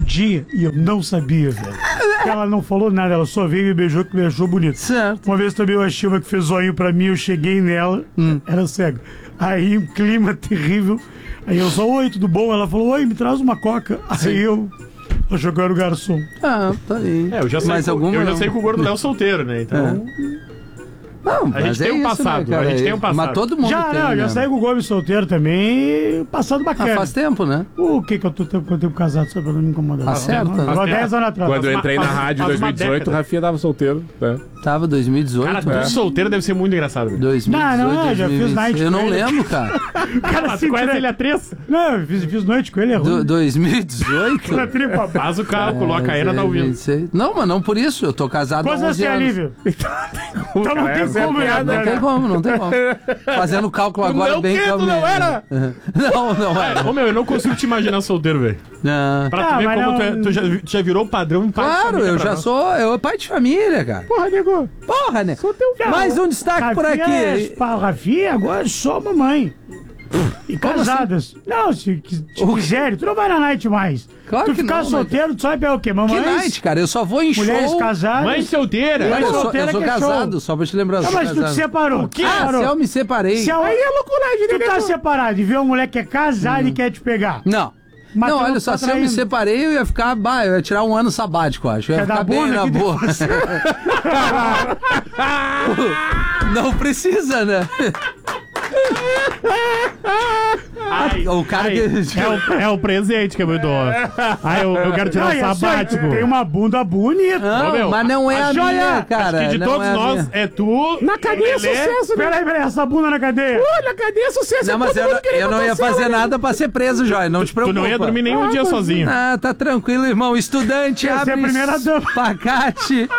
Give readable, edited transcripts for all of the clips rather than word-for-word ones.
dia e eu não sabia, velho. Porque ela não falou nada, ela só veio e me beijou, que me achou bonito. Certo. Uma vez também eu achei uma que fez zoinho pra mim, eu cheguei nela, era cega. Aí um clima terrível. Aí eu só, oi, tudo bom? Ela falou, oi, me traz uma coca. Aí eu achou que eu era o garçom. Ah, tá aí. Eu já sei, Mas que o gordo Léo solteiro, né? Então. Não, A gente tem um passado, cara? a gente tem um passado. Mas todo mundo Já, tem, não, né? já saí com o Gomes solteiro também, passado bacana. Faz tempo, né? O que eu tô quanto tempo casado, só pra não me incomodar. Acerta, né? Agora 10 anos atrás. Quando eu entrei na rádio em faz uma 2018, o década. Rafinha tava solteiro, né? Tava 2018. Cara, tu solteiro deve ser muito engraçado, velho. 2018, Não, já fiz 2020. night Eu com não ele. lembro, cara. O cara Mas se tu conhece entrega. ele a três? Não, eu fiz noite com ele, é ruim. 2018? Na tripa. Faz o cálculo, a Caena tá ouvindo. 26. Não, mas não por isso. Eu tô casado há Quantos anos 11 tem anos. alívio? Então não tem Essa é a como, piada, Não tem como, não tem como. Fazendo cálculo agora Não, bem que tu caminho. não era? Não era. Ô, meu, eu não consigo te imaginar solteiro, velho. Não. Pra tu ver mas como não- tu já virou padrão em pai de Claro, família eu pra já nós. sou pai de família, cara. Porra, nego. Porra, né? teu Mais um destaque por aqui. Rafinha agora é só mamãe. E casadas. Não, se quiser, tu não vai na night mais. Claro tu que ficar não, mas- solteiro, tu sabe o quê? Que Mamães, night, cara? Eu só vou em mulheres show. casadas. Mãe solteira. Cara, eu sou solteira que é casado, show. só pra te lembrar. eu Não, sou mas tu te casado. separou. O quê? Ah, se eu me separei. Se aí é loucuragem, tu tá separado e vê uma mulher que é casada e quer te pegar. Não. Mas Não, tu olha não só, tá se eu me traindo. separei, eu ia ficar, eu ia tirar um ano sabático, acho. Eu ia Quer ficar dar bem bunda na aqui boa. Não precisa, né? O cara que... É o presente que é muito bom. Eu quero tirar Não, um e assim, sabático. tem uma bunda bonita. Não, Ô, meu, mas não é a joia, minha, cara. Acho que de não todos é a nós, minha. é tu. Na cadeia é Lelê. sucesso, né? Peraí, essa bunda na cadeia. Na cadeia é sucesso. Não, mas eu não ia fazer nada pra ser preso, Jóia. Não te Tu preocupa. não ia dormir nem um dia sozinho. Ah, tá tranquilo, irmão. Estudante Ia ser abre a primeira dama. espacate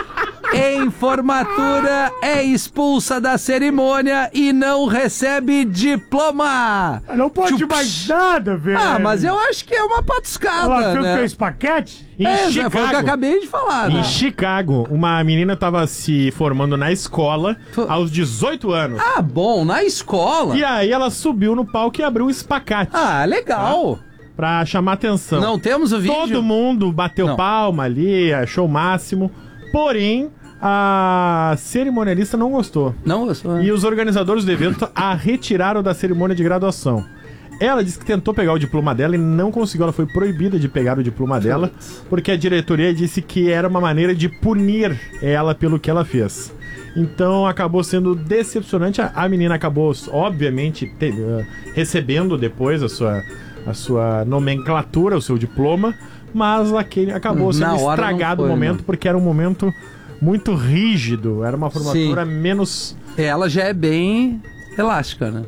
em formatura, é expulsa da cerimônia e não recebe diploma. Não pode Tchup. mais nada, velho. Ah, mas eu acho que é uma patuscada, Ela fez né? que fez paquete? Em Foi o que eu Chicago. acabei de falar, né? Em Chicago, uma menina tava se formando na escola aos 18 anos. Ah, bom, na escola. E aí ela subiu no palco e abriu um espacate Ah, legal. pra chamar atenção. Não temos o vídeo? Todo mundo bateu Não. palma ali, achou o máximo. Porém, a cerimonialista não gostou. Não gostou, né? E os organizadores do evento a retiraram da cerimônia de graduação. Ela disse que tentou pegar o diploma dela e não conseguiu. Ela foi proibida de pegar o diploma dela, porque a diretoria disse que era uma maneira de punir ela pelo que ela fez. Então acabou sendo decepcionante. A menina acabou, obviamente, recebendo depois a sua nomenclatura, o seu diploma, mas aquele acabou Na sendo hora não estragado o foi, momento, né? porque era um momento muito rígido. Era uma formatura menos... Ela já é bem elástica, né?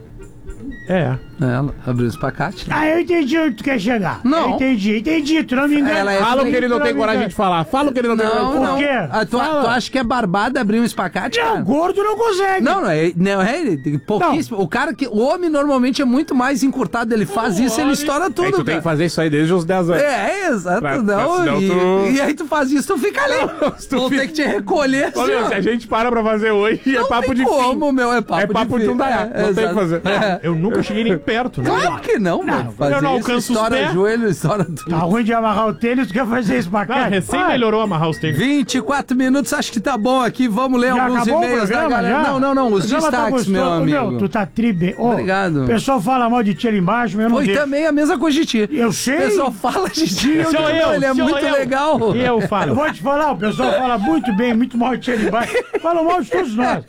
É. Ela abriu o espacate. Ah, eu entendi onde tu quer chegar. Não. Eu entendi, tu não me engana. Ela é Fala o que ele não tem me coragem engana. de falar. Fala o que ele não tem coragem de Não, falar. não. quê? Ah, tu acha que é barbada abrir um espacate, Não, cara? gordo não consegue. Não é pouquíssimo. O homem normalmente é muito mais encurtado. Ele faz isso, ele estoura Aí tudo, tu tem cara. que fazer isso aí desde os 10 anos. Exato, Pra- não. senão E, tu- e aí tu faz isso, tu fica ali. se tu Vão fica- ter que te recolher. Ô, assim, meu, ó. se a gente para pra fazer hoje, é Não papo tem de como, fim. meu. É papo, É papo de fim. não dar. Não tem o que exato. fazer. É. Eu nunca cheguei nem perto, né? Claro que não, mano. Fazer eu não isso, alcanço os estoura pés. joelho, estoura tudo. Tá ruim de amarrar o tênis, tu quer fazer isso pra Ah, cá? recém Vai. melhorou amarrar os tênis. 24 minutos, acho que tá bom aqui. Vamos ler Já alguns acabou o e-mails da programa, galera. já? Não, os O programa tá destaques, meu gostoso. amigo. Meu, tu tá tribe. Ô, Obrigado. O pessoal fala mal de ti ali embaixo, mas eu não Foi deixo. também a mesma coisa de ti. Eu sei. O pessoal fala de ti. Sou Não, eu, ele é sou muito eu. legal. E eu Eu falo. vou te falar, o pessoal fala muito bem, muito mal de ti ali embaixo. Fala mal de todos nós.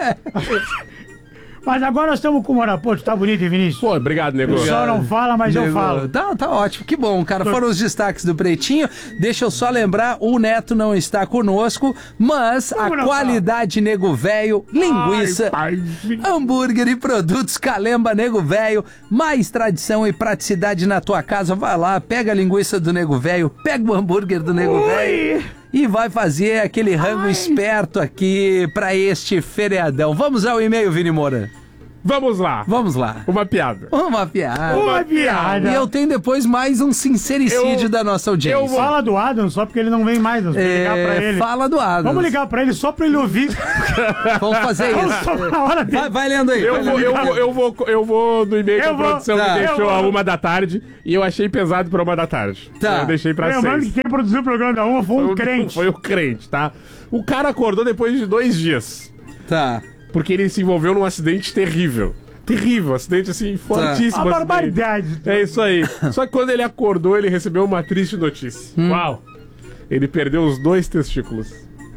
Mas agora nós estamos com o Morapoto, tá bonito, hein, Vinícius? Pô, obrigado, nego. O pessoal não fala, mas eu Nego, falo. Tá ótimo, que bom, cara. Foram os destaques do Pretinho. Deixa eu só lembrar, o Neto não está conosco, mas Como a não qualidade Nego Velho, linguiça, hambúrguer e produtos Calemba Nego Velho, mais tradição e praticidade na tua casa. Vai lá, pega a linguiça do Nego Velho, pega o hambúrguer do Nego Velho e vai fazer aquele rango esperto aqui pra este feriadão. Vamos ao e-mail, Vini Moura. Vamos lá. Vamos lá. Uma piada. Uma piada. Uma piada. E eu tenho depois mais um sincericídio da nossa audiência. Fala do Adam só porque ele não vem mais. Nós vamos ligar pra ele. Fala do Adams. Vamos ligar pra ele só pra ele ouvir. Vamos fazer Vamos isso. só na hora dele. Vai lendo aí. Eu vou no e-mail que a Eu vou. produção Tá. me deixou Eu a vou. 1h e eu achei pesado pra 1h. Tá. Eu deixei pra Lembrando 6. que quem produziu o programa da UMA foi um crente. Foi o crente, tá? O cara acordou depois de 2 dias. Tá. Porque ele se envolveu num acidente terrível. Terrível, acidente assim, fortíssimo. Uma acidente. barbaridade. É isso aí. Só que quando ele acordou, ele recebeu uma triste notícia. Uau. Ele perdeu os 2 testículos.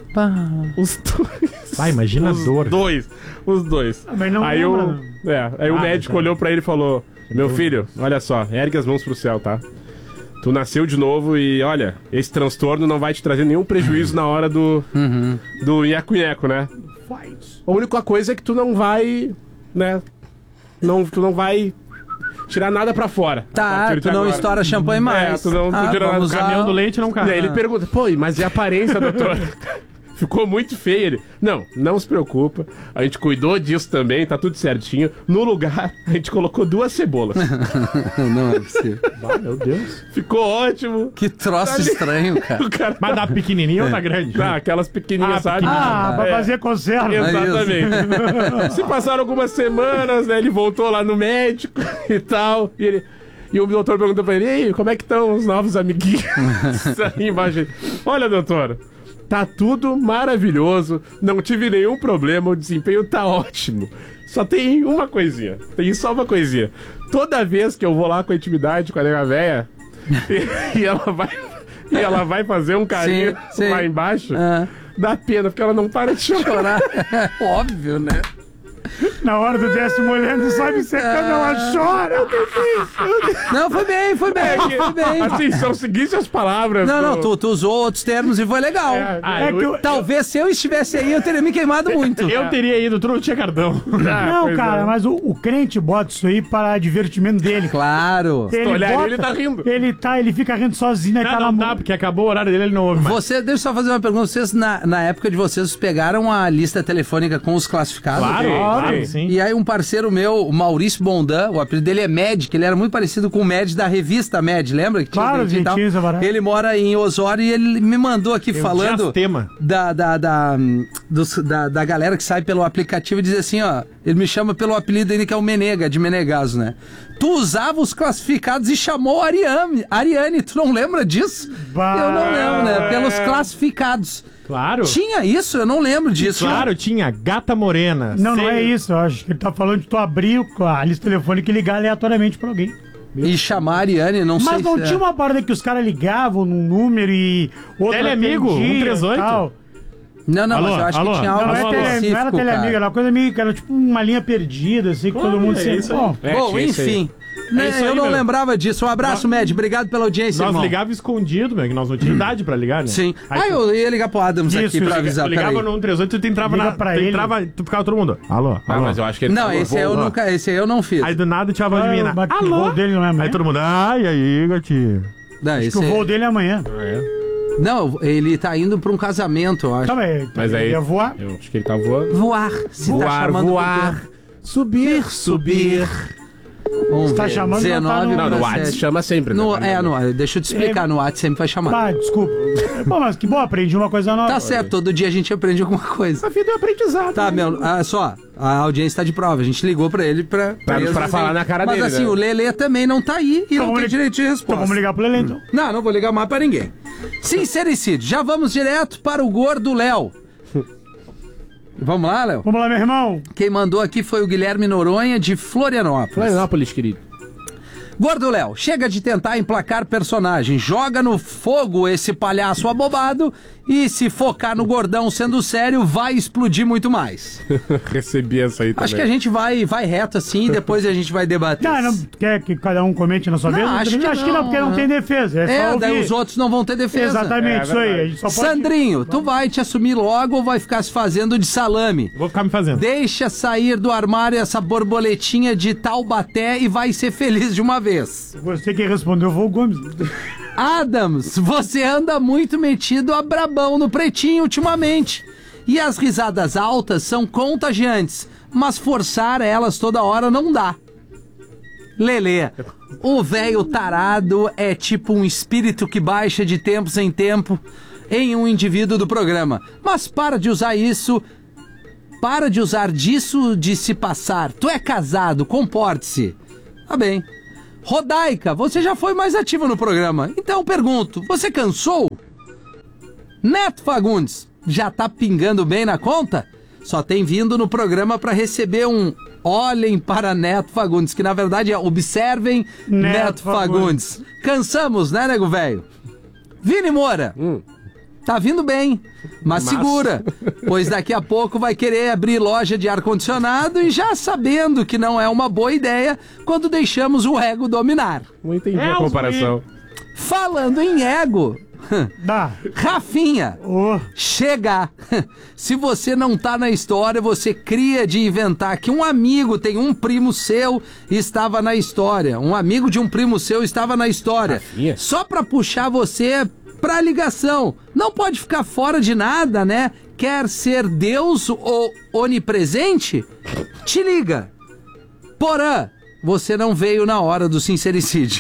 Os 2. Vai, imagina a dor. Os dois. Mas não Aí lembra, o, não. aí o Ah, médico tá. olhou pra ele e falou: Meu filho, olha só, ergue as mãos pro céu, tá? Tu nasceu de novo e, olha, esse transtorno não vai te trazer nenhum prejuízo na hora do nheco-nheco, né? Fight. A única coisa é que tu não vai, né? Tu não vai tirar nada pra fora. a Tá, partir de tu não agora. estoura champanhe mais. tu não tira nada. vamos O usar- Caminhão do leite não E cai. aí ele pergunta, pô, mas e a aparência, doutor? Ficou muito feio ele. Não se preocupa. A gente cuidou disso também, tá tudo certinho. No lugar, a gente colocou 2 cebolas. Não é possível. Ah, meu Deus. Ficou ótimo. Que troço estranho, cara. O cara Mas da pequenininha ou da grande? aquelas pequenininhas, sabe? Ah, pra É. fazer conserva. Exatamente. Se passaram algumas semanas, né? Ele voltou lá no médico e tal. E o doutor perguntou pra ele: E aí, como é que estão os novos amiguinhos? Aí embaixo. Olha, doutor, tá tudo maravilhoso. Não tive nenhum problema. O desempenho tá ótimo. Só tem uma coisinha. Tem só uma coisinha. Toda vez que eu vou lá com a intimidade com a nega véia e ela vai fazer um carinho Sim. lá embaixo, Ah. dá pena, porque ela não para de chorar. Óbvio, né? Na hora do 10º olhando, sabe secando, ela chora. Não, foi bem, foi bem. Foi bem. Assim, são seguintes as palavras. Não, tu usou outros termos e foi legal. É que eu- Talvez se eu estivesse aí, eu teria me queimado muito. Eu teria ido, tu não tinha cartão. Não, cara, mas o crente bota isso aí para divertimento dele. Claro. Ele olhar ele tá rindo. Ele fica rindo sozinho, aí tá Não, na dá, porque acabou o horário dele, ele não ouve mais. Você, deixa eu só fazer uma pergunta. Vocês, na época de vocês, pegaram a lista telefônica com os classificados? Claro, Sim. sim. E aí um parceiro meu, o Maurício Bondan, o apelido dele é Med, que ele era muito parecido com o Med da revista Med, lembra? Que tinha Claro, o dentinho e tal? dentinho, Zavará. Ele mora em Osório e ele me mandou aqui falando Diastema. da galera que sai pelo aplicativo e diz assim, ó, ele me chama pelo apelido ainda que é o Menega, de Menegaso, né? Tu usava os classificados e chamou a Ariane, tu não lembra disso? Bah. Eu não lembro, né? Pelos classificados. Claro. Tinha isso? Eu não lembro disso. Claro, tinha Gata Morena. Não é Sei- isso, eu acho que ele tá falando de tu abrir a lista telefônica e ligar aleatoriamente pra alguém. E chamar a Ariane, não sei Mas não se tinha uma parada que os caras ligavam num número e outro Teleamigo, atendia e 138. tal. Não, Alô, mas eu acho alô? que tinha Não, algo não, é específico, não era teleamiga, cara. era uma coisa meio que era tipo uma linha perdida, assim, que todo mundo é sempre. isso aí. Bom, Bom, tinha isso aí. enfim. Né, isso aí, eu não meu. lembrava disso. Um abraço, Med. Obrigado pela audiência, Nós irmão. ligava escondido, meu, que nós não tínhamos idade pra ligar, né? Sim. Aí tu- Eu ia ligar pro Adams Isso, aqui pra liga- avisar. Tu ligava peraí. no 138 e tu entrava Liga na... pra tu ele. entrava, tu ficava todo mundo... Alô, Ah, alô. mas eu acho que ele Não, esse aí eu nunca. Esse aí eu não fiz. Aí do nada tinha a voz de mina. mas o Alô? voo dele não é amanhã. Aí todo mundo... Ai, aí, gatinho. Não, Acho que esse o aí- voo dele é amanhã. não, ele tá indo pra um casamento, eu acho. Tá, Mas aí... ele ia voar. Eu acho que ele tá voando. Voar. Se tá chamando Subir, subir. Vamos tá ver. chamando, não tá 19 no- Não, no pra WhatsApp 7. chama sempre, né? Deixa eu te explicar, no WhatsApp sempre vai chamar. Tá, desculpa. Bom, mas que bom, aprendi uma coisa nova. Tá certo, todo dia a gente aprende alguma coisa. A vida é aprendizado. Tá, meu, só, a audiência tá de prova. A gente ligou pra ele pra falar na cara mas dele, assim, né? o Lelê também não tá aí e não vamos tem li- direito de Então resposta. vamos ligar pro Lelê, então. Não vou ligar mais pra ninguém. Sincericídio, já vamos direto para o gordo Léo. Vamos lá, Léo? Vamos lá, meu irmão. Quem mandou aqui foi o Guilherme Noronha, de Florianópolis. Florianópolis, querido. Gordo Léo, chega de tentar emplacar personagem, joga no fogo esse palhaço abobado e se focar no gordão sendo sério, vai explodir muito mais. Recebi essa aí também. Acho que a gente vai reto assim e depois a gente vai debater. Não, quer que cada um comente na sua Não, vez? acho que não, porque não tem defesa. É, só daí ouvir. os outros não vão ter defesa. Exatamente, É isso aí. verdade. A gente só pode... Sandrinho, tu vai te assumir logo ou vai ficar se fazendo de salame? Vou ficar me fazendo. Deixa sair do armário essa borboletinha de Taubaté e vai ser feliz de uma vez. Você que respondeu foi o Gomes. Adams, você anda muito metido a brabão no pretinho ultimamente. E as risadas altas são contagiantes. mas forçar elas toda hora não dá. Lelê, o velho tarado é tipo um espírito que baixa de tempos em tempo em um indivíduo do programa. Mas para de usar isso, para de usar disso de se passar. Tu é casado, comporte-se. Tá bem. Rodaica, você já foi mais ativa no programa. Então pergunto, você cansou? Neto Fagundes, já tá pingando bem na conta? Só tem vindo no programa pra receber um olhem para Neto Fagundes, que na verdade é observem Neto Fagundes. Cansamos, né, nego velho? Vini Moura, tá vindo bem, mas segura, pois daqui a pouco vai querer abrir loja de ar-condicionado e já sabendo que não é uma boa ideia quando deixamos o ego dominar. Não entendi a comparação. Falando em ego... Dá. Rafinha, chega. Se você não tá na história, você cria de inventar que um amigo tem um primo seu e estava na história. Um amigo de um primo seu estava na história. Rafinha? Só pra puxar você pra ligação. Não pode ficar fora de nada, né? Quer ser Deus ou onipresente? Te liga. Porã, você não veio na hora do sincericídio.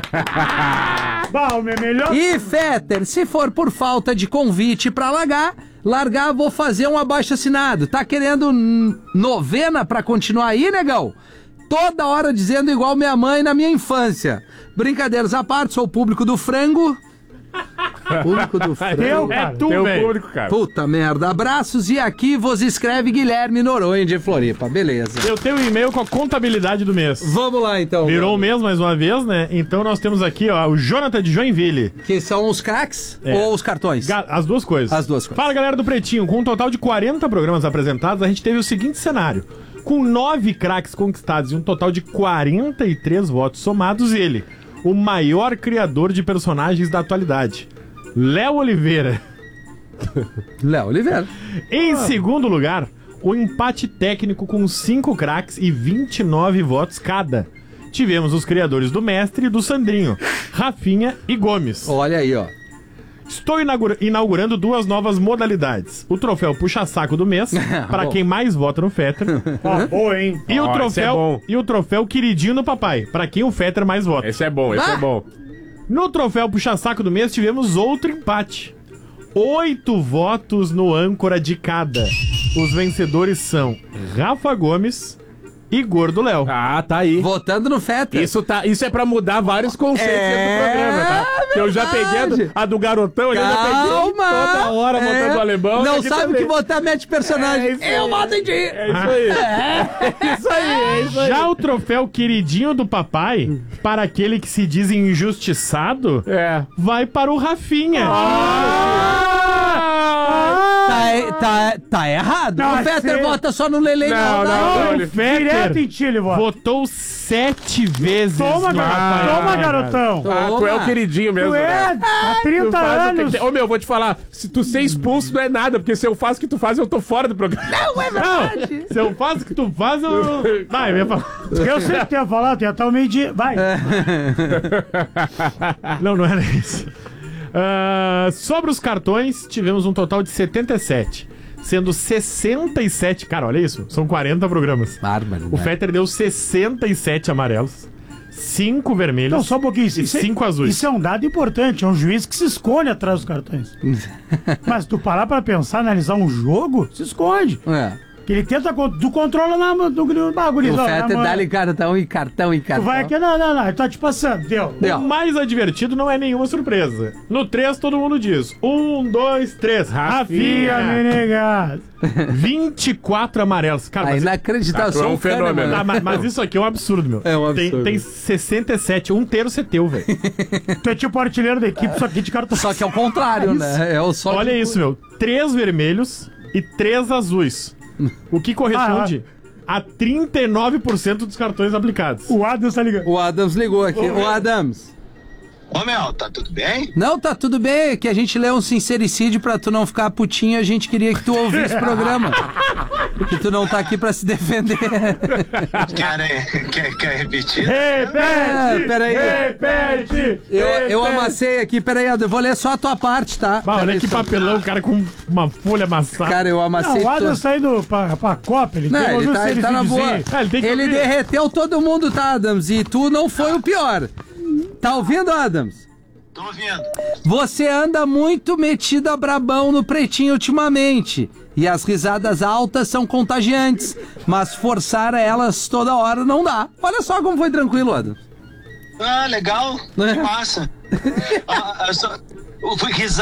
Bom, meu melhor... E Fetter, se for por falta de convite pra largar, vou fazer um abaixo-assinado. Tá querendo novena pra continuar aí, negão? Toda hora dizendo igual minha mãe na minha infância. Brincadeiras à parte, sou o público do frango. Público do frango. Teu público, cara. Puta merda. Abraços e aqui vos escreve Guilherme Noronha de Floripa. Beleza. Eu tenho um e-mail com a contabilidade do mês. Vamos lá, então. Virou o mês mais uma vez, né? Então nós temos aqui, ó, o Jonathan de Joinville. Que são os craques ou os cartões? As duas coisas. As duas coisas. Fala, galera do Pretinho. Com um total de 40 programas apresentados, a gente teve o seguinte cenário. Com 9 craques conquistados e um total de 43 votos somados, ele, o maior criador de personagens da atualidade, Léo Oliveira. Léo Oliveira. Em segundo lugar, o empate técnico com 5 craques e 29 votos cada. Tivemos os criadores do Mestre e do Sandrinho, Rafinha e Gomes. Olha aí, ó. Estou inaugurando 2 novas modalidades. O troféu puxa-saco do mês, para quem mais vota no Fetter. Boa, hein? E o troféu queridinho do papai, para quem o Fetter mais vota. Esse é bom, esse é bom. No troféu puxa-saco do mês tivemos outro empate. 8 votos no âncora de cada. Os vencedores são Rafa Gomes e Gordo Léo. Ah, tá aí. Votando no Fetter. Isso é pra mudar vários conceitos do programa, tá? Que eu já peguei a do garotão, eu já peguei toda hora votando o alemão. Não sabe o que votar, mete personagem. Eu voto em ti. É isso aí. É isso aí. Já o troféu queridinho do papai, para aquele que se diz injustiçado, vai para o Rafinha. Tá errado. Não, o Fetter vota só no Lelê. Não. O Fetter Direto em ti, ele vota. votou 7 vezes. Toma, no Rafael. toma, garotão. Tu é o queridinho mesmo. Tu é, há 30 anos. Ô, meu, vou te falar, se tu ser expulso não é nada, porque se eu faço o que tu faz, eu tô fora do programa. Não, é verdade. Não, se eu faço o que tu faz, eu... Vai, eu ia falar. Eu sei que tu ia falar, tu ia estar o meio-dia. Vai. Não era isso. Sobre os cartões, tivemos um total de 77. Sendo 67... Cara, olha isso. São 40 programas. Bárbaro. O Fetter deu 67 amarelos, 5 vermelhos Não, só um pouquinho. e 5 azuis. Isso é um dado importante. É um juiz que se esconde atrás dos cartões. Mas tu parar pra pensar, analisar um jogo, se esconde. Que ele tenta... Tu controla no bagulho. O Fetter dá-lhe cartão e cartão e cartão. Tu vai aqui, não. Ele tá te passando. Deu. O mais advertido não é nenhuma surpresa. No 3, todo mundo diz: 1, 2, 3, Rafinha, menegas. 24 amarelos. Cara, mas, inacreditável. É um fenômeno. mas isso aqui é um absurdo, meu. É um absurdo. Tem 67, um terço é teu, velho. Tu é tipo o artilheiro da equipe, só que de cartão. Só que é o contrário, né? É o só Olha isso, meu. 3 vermelhos e 3 azuis. O que corresponde a 39% dos cartões aplicados. O Adams tá ligando. O Adams ligou aqui. O Adams. Ô, Mel, tá tudo bem? Não, tá tudo bem, que a gente lê um sincericídio pra tu não ficar putinho, a gente queria que tu ouvisse o programa. Que tu não tá aqui pra se defender. Quer repetir? Peraí. Repete! Eu amassei aqui, peraí, eu vou ler só a tua parte, tá? Bah, olha Peraí, que só- papelão, o cara com uma folha amassada. Cara, eu Não, amassei o Adams tudo. tá indo pra Copa, ele Não, tem que ele ouvir tá na boa. seriedzinho. ele tem que Ele ouvir. derreteu todo mundo, tá, Adams? E tu não foi o pior. Tá ouvindo, Adams? Tô ouvindo. Você anda muito metido a brabão no Pretinho ultimamente. E as risadas altas são contagiantes. Mas forçar elas toda hora não dá. Olha só como foi tranquilo, Adams. Ah, legal. Que massa.